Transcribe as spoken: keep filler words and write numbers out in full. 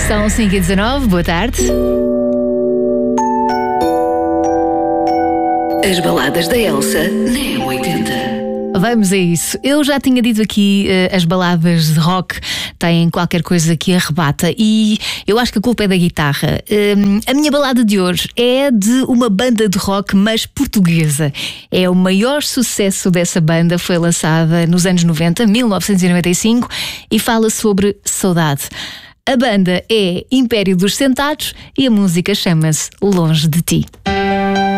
São cinco e dezanove, boa tarde. As baladas da Elsa na M oitenta. Vamos a isso. Eu já tinha dito aqui, uh, as baladas de rock têm qualquer coisa que arrebata e eu acho que a culpa é da guitarra. Uh, a minha balada de hoje é de uma banda de rock, mas portuguesa. É o maior sucesso dessa banda, foi lançada nos anos noventa, mil novecentos e noventa e cinco, e fala sobre saudade. A banda é Império dos Sentados e a música chama-se Longe de Ti.